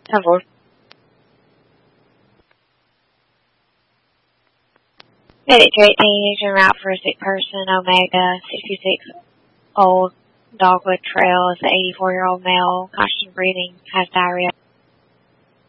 10-4. Medic 218 is en route for a sick person, Omega 66 Old Dogwood Trail is an 84-year-old male, constant breathing, has diarrhea.